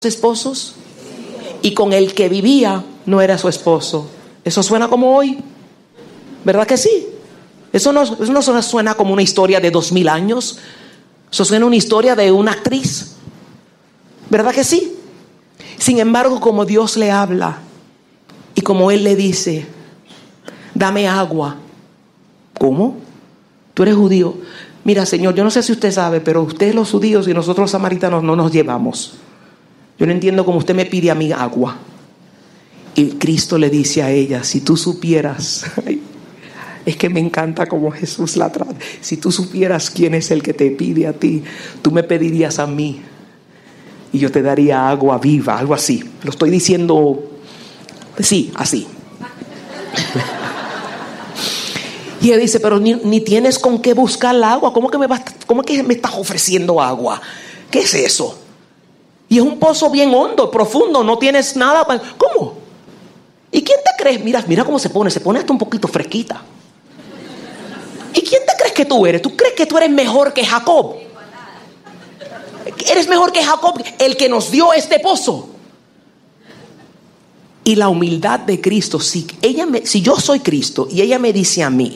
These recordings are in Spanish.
esposos y con el que vivía no era su esposo. Eso suena como hoy, ¿verdad que sí? Eso no suena como una historia de 2000 años. Eso suena una historia de una actriz, ¿verdad que sí? Sin embargo, como Dios le habla y como Él le dice, dame agua. ¿Cómo? Tú eres judío. Mira, Señor, yo no sé si usted sabe, pero ustedes los judíos y nosotros los samaritanos no nos llevamos. Yo no entiendo cómo usted me pide a mí agua. Y Cristo le dice a ella, si tú supieras, es que me encanta cómo Jesús la trata. Si tú supieras quién es el que te pide a ti, tú me pedirías a mí y yo te daría agua viva, algo así. Lo estoy diciendo, sí, así. Y ella dice, pero ni tienes con qué buscar el agua. ¿Cómo que me estás ofreciendo agua? ¿Qué es eso? Y es un pozo bien hondo, profundo, no tienes nada. ¿Cómo? ¿Y quién te crees? Mira cómo se pone hasta un poquito fresquita. ¿Y quién te crees que tú eres? ¿Tú crees que tú eres mejor que Jacob? ¿Eres mejor que Jacob, el que nos dio este pozo? Y la humildad de Cristo, si yo soy Cristo y ella me dice a mí,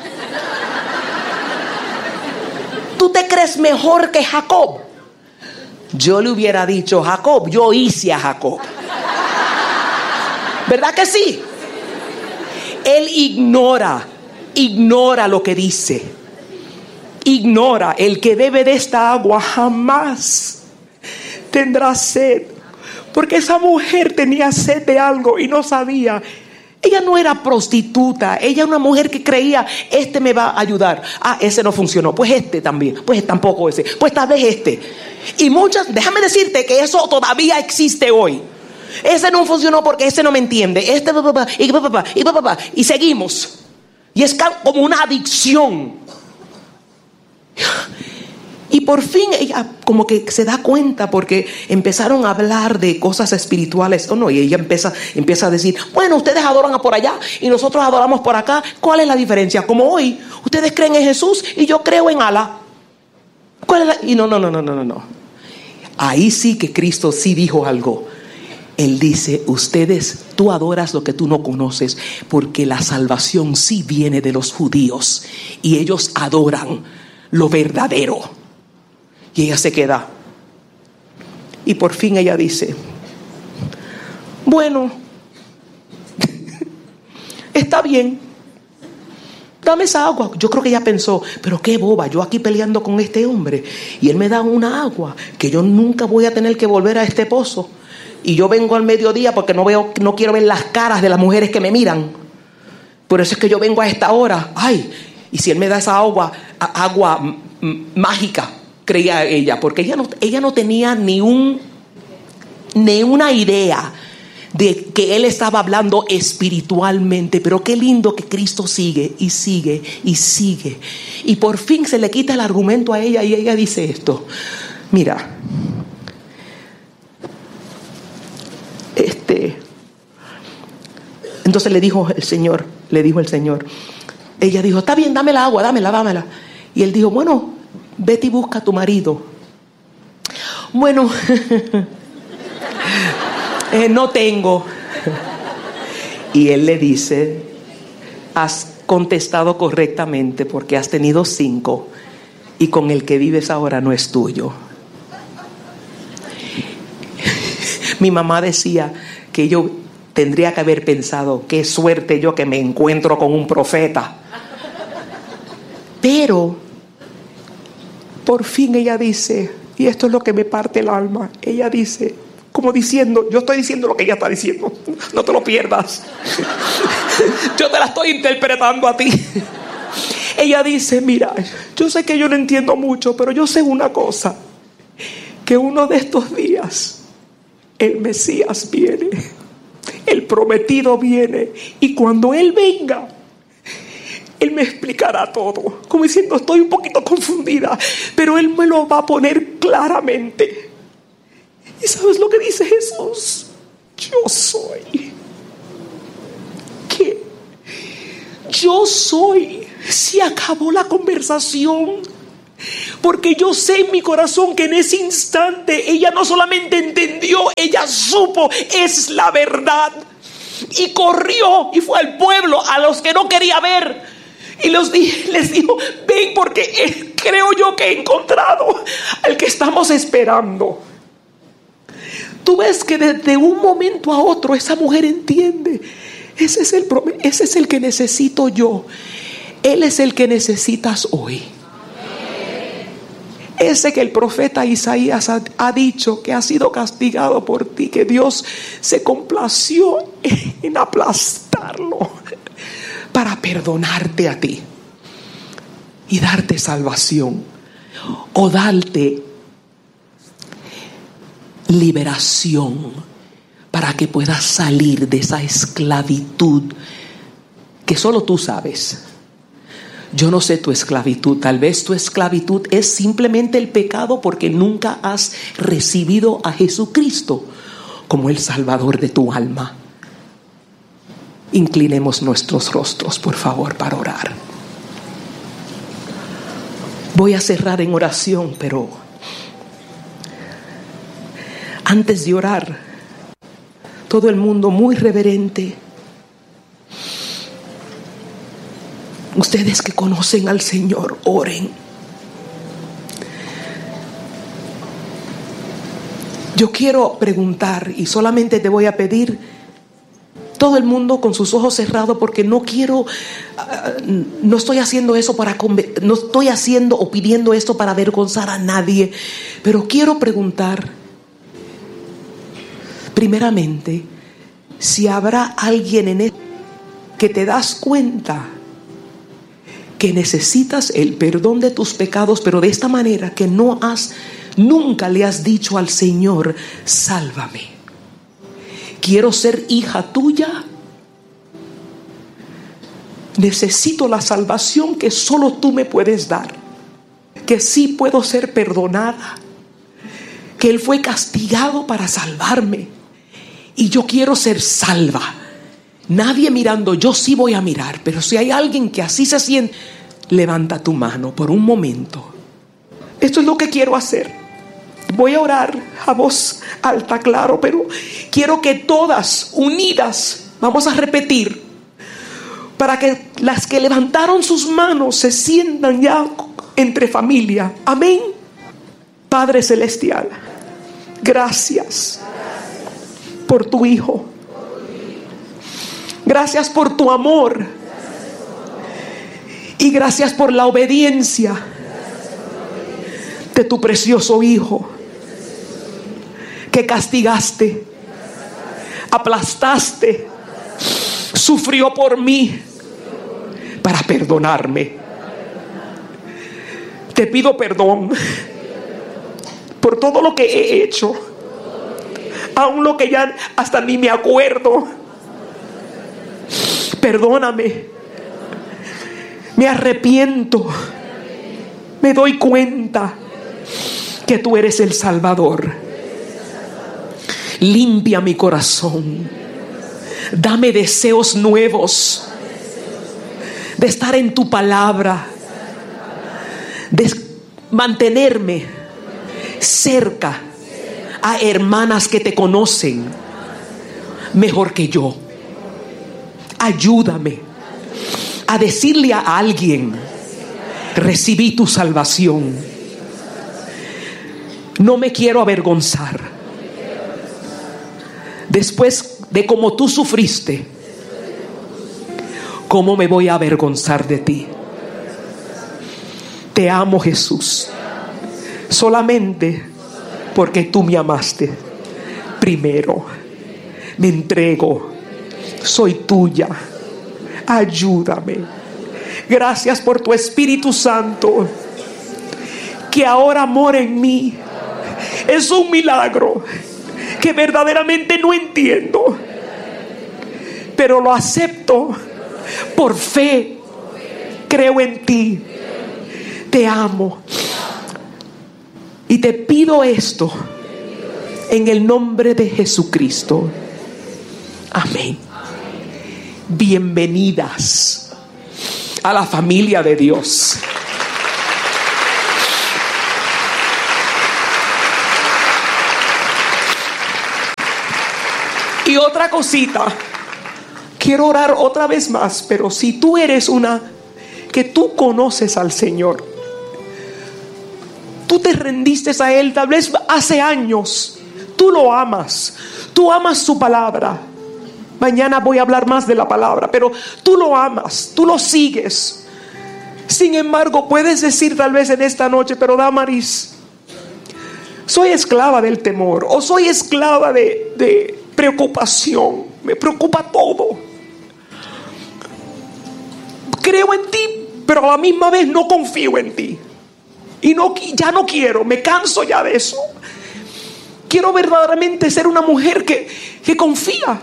¿tú te crees mejor que Jacob? Yo le hubiera dicho, Jacob, yo hice a Jacob. ¿Verdad que sí? Él ignora lo que dice. Ignora, el que bebe de esta agua jamás tendrá sed. Porque esa mujer tenía sed de algo y no sabía. Ella no era prostituta, ella era una mujer que creía, este me va a ayudar. Ese no funcionó, pues este también, pues tampoco ese, pues tal vez este. Y déjame decirte que eso todavía existe hoy. Ese no funcionó porque ese no me entiende. Y seguimos. Y es como una adicción. Y por fin ella como que se da cuenta porque empezaron a hablar de cosas espirituales. Y ella empieza a decir, bueno, ustedes adoran por allá y nosotros adoramos por acá. ¿Cuál es la diferencia? Como hoy, ustedes creen en Jesús y yo creo en Alá. ¿Cuál es y no. Ahí sí que Cristo sí dijo algo. Él dice, tú adoras lo que tú no conoces, porque la salvación sí viene de los judíos y ellos adoran lo verdadero. Y ella se queda. Y por fin ella dice, bueno, está bien, dame esa agua. Yo creo que ella pensó, pero qué boba, yo aquí peleando con este hombre y él me da una agua que yo nunca voy a tener que volver a este pozo. Y yo vengo al mediodía porque no quiero ver las caras de las mujeres que me miran. Por eso es que yo vengo a esta hora. Y si él me da esa agua mágica, creía ella, porque ella no tenía ni una idea de que él estaba hablando espiritualmente. Pero qué lindo que Cristo sigue y sigue y sigue. Y por fin se le quita el argumento a ella y ella dice esto. Mira, entonces le dijo el Señor, ella dijo, está bien, dame la agua, dámela. Y él dijo, bueno, vete y busca a tu marido. Bueno, no tengo. Y él le dice, has contestado correctamente porque has tenido 5 y con el que vives ahora no es tuyo. Mi mamá decía que yo tendría que haber pensado, qué suerte yo que me encuentro con un profeta. Pero por fin ella dice, y esto es lo que me parte el alma, ella dice, como diciendo, yo estoy diciendo lo que ella está diciendo, no te lo pierdas. Yo te la estoy interpretando a ti. Ella dice, mira, yo sé que yo no entiendo mucho, pero yo sé una cosa, que uno de estos días el Mesías viene, el prometido viene, y cuando Él venga, Él me explicará todo. Como diciendo, estoy un poquito confundida, pero Él me lo va a poner claramente. ¿Y sabes lo que dice Jesús? Yo soy. ¿Qué? Yo soy. Se acabó la conversación. Porque yo sé en mi corazón que en ese instante ella no solamente entendió, ella supo, es la verdad. Y corrió y fue al pueblo, a los que no quería ver. Y les dijo, ven, porque creo yo que he encontrado al que estamos esperando. Tú ves que desde un momento a otro esa mujer entiende. Ese es el que necesito yo. Él es el que necesitas hoy. Ese que el profeta Isaías ha dicho que ha sido castigado por ti, que Dios se complació en aplastarlo para perdonarte a ti y darte salvación o darte liberación para que puedas salir de esa esclavitud que solo tú sabes. Yo no sé tu esclavitud. Tal vez tu esclavitud es simplemente el pecado porque nunca has recibido a Jesucristo como el Salvador de tu alma. Inclinemos nuestros rostros, por favor, para orar. Voy a cerrar en oración, pero antes de orar, todo el mundo muy reverente. Ustedes que conocen al Señor, oren. Yo quiero preguntar y solamente te voy a pedir, todo el mundo con sus ojos cerrados, porque no estoy haciendo eso no estoy haciendo o pidiendo esto para avergonzar a nadie, pero quiero preguntar, primeramente, si habrá alguien en esto que te das cuenta que necesitas el perdón de tus pecados, pero de esta manera que nunca le has dicho al Señor, sálvame. Quiero ser hija tuya. Necesito la salvación que solo tú me puedes dar. Que sí puedo ser perdonada. Que Él fue castigado para salvarme. Y yo quiero ser salva. Nadie mirando, yo sí voy a mirar. Pero si hay alguien que así se siente, levanta tu mano por un momento. Esto es lo que quiero hacer. Voy a orar a voz alta, claro, pero quiero que todas unidas vamos a repetir para que las que levantaron sus manos se sientan ya entre familia. Amén. Padre celestial, gracias por tu Hijo. Gracias por tu amor. Y gracias por la obediencia de tu precioso Hijo, que castigaste, aplastaste, sufrió por mí para perdonarme. Te pido perdón por todo lo que he hecho, aun lo que ya hasta ni me acuerdo. Perdóname, me arrepiento, me doy cuenta que tú eres el Salvador. Limpia mi corazón, dame deseos nuevos de estar en tu palabra, de mantenerme cerca a hermanas que te conocen mejor que yo. Ayúdame a decirle a alguien, recibí tu salvación. No me quiero avergonzar. Después de cómo tú sufriste, ¿cómo me voy a avergonzar de ti? Te amo, Jesús, solamente porque tú me amaste primero. Me entrego. Soy tuya. Ayúdame. Gracias por tu Espíritu Santo que ahora mora en mí. Es un milagro que verdaderamente no entiendo, pero lo acepto por fe. Creo en ti. Te amo. Y te pido esto en el nombre de Jesucristo. Amén. Bienvenidas a la familia de Dios. Y otra cosita, quiero orar otra vez más, pero si tú eres que tú conoces al Señor, tú te rendiste a Él tal vez hace años, tú lo amas, tú amas su palabra. Mañana voy a hablar más de la palabra, pero tú lo amas, tú lo sigues. Sin embargo, puedes decir tal vez en esta noche, pero Damaris, soy esclava del temor, o soy esclava de preocupación, me preocupa todo. Creo en ti, pero a la misma vez no confío en ti. Y ya no quiero, me canso ya de eso. Quiero verdaderamente ser una mujer que confía.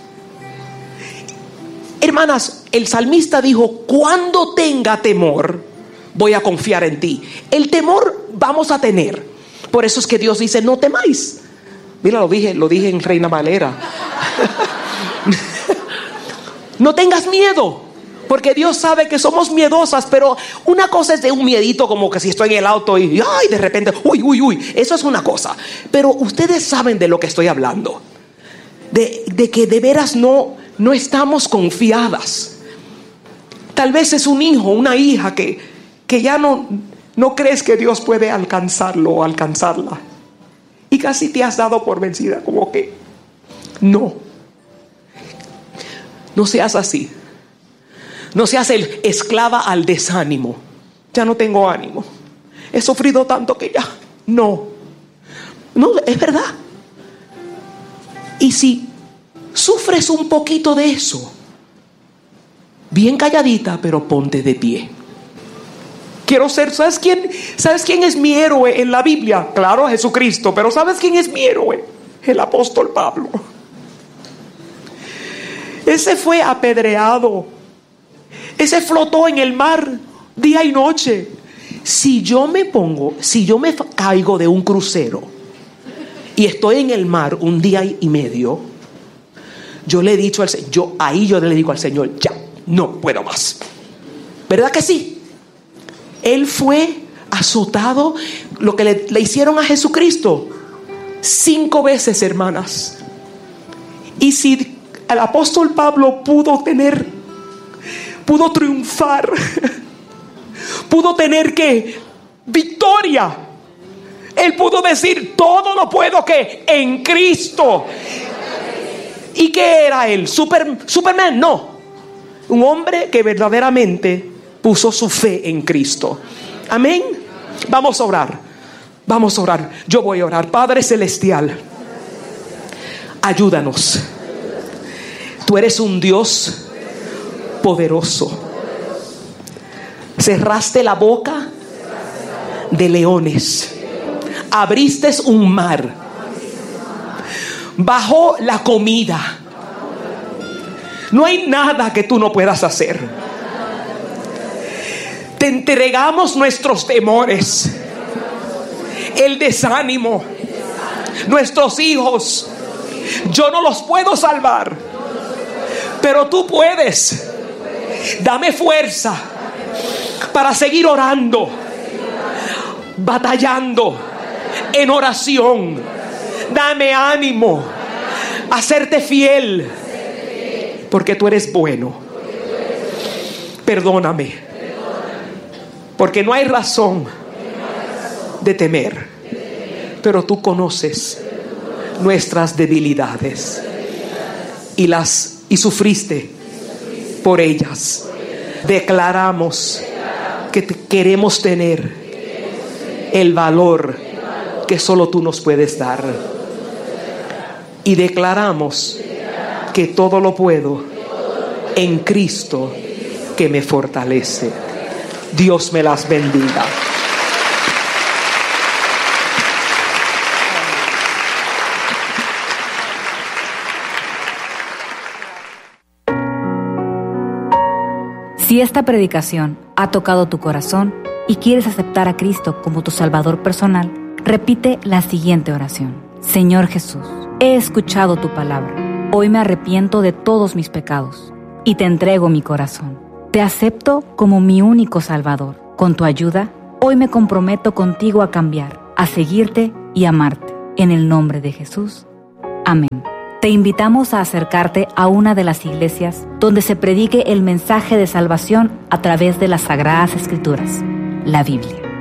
Hermanas, el salmista dijo: cuando tenga temor, voy a confiar en ti. El temor vamos a tener. Por eso es que Dios dice: no temáis. Mira, lo dije en Reina Valera. No tengas miedo, porque Dios sabe que somos miedosas. Pero una cosa es de un miedito, como que si estoy en el auto y ay, de repente, uy, eso es una cosa. Pero ustedes saben de lo que estoy hablando, de que de veras no estamos confiadas. Tal vez es un hijo, una hija que ya no crees que Dios puede alcanzarlo o alcanzarla, y casi te has dado por vencida, como que no seas así. No seas el esclava al desánimo. Ya no tengo ánimo, he sufrido tanto que ya no, es verdad. Y si sufres un poquito de eso, bien calladita, pero ponte de pie. Quiero ser, ¿sabes quién es mi héroe en la Biblia? Claro, Jesucristo. Pero ¿sabes quién es mi héroe? El apóstol Pablo. Ese fue apedreado, ese flotó en el mar día y noche. Si yo me caigo de un crucero y estoy en el mar un día y medio, yo le he dicho al Señor, yo le digo al Señor: ya, no puedo más. ¿Verdad que sí? Él fue azotado, lo que le hicieron a Jesucristo 5 veces, hermanas. Y si el apóstol Pablo pudo triunfar, pudo tener victoria, él pudo decir: todo lo puedo en Cristo. ¿Y qué era él? Superman, no. Un hombre que verdaderamente puso su fe en Cristo. Amén. Vamos a orar. Yo voy a orar. Padre Celestial, ayúdanos. Tú eres un Dios poderoso. Cerraste la boca de leones, abriste un mar, bajó la comida. No hay nada que tú no puedas hacer. Te entregamos nuestros temores, el desánimo, nuestros hijos. Yo no los puedo salvar, pero tú puedes. Dame fuerza para seguir orando, batallando en oración. Dame ánimo a serte fiel, porque tú eres bueno. Perdóname, porque no hay razón de temer, pero tú conoces nuestras debilidades y sufriste por ellas. Declaramos que queremos tener el valor que solo tú nos puedes dar, y declaramos que todo lo puedo en Cristo que me fortalece. Dios me las bendiga. Si esta predicación ha tocado tu corazón y quieres aceptar a Cristo como tu Salvador personal, repite la siguiente oración: Señor Jesús, he escuchado tu palabra. Hoy me arrepiento de todos mis pecados y te entrego mi corazón. Te acepto como mi único Salvador. Con tu ayuda, hoy me comprometo contigo a cambiar, a seguirte y amarte. En el nombre de Jesús. Amén. Te invitamos a acercarte a una de las iglesias donde se predique el mensaje de salvación a través de las Sagradas Escrituras, la Biblia.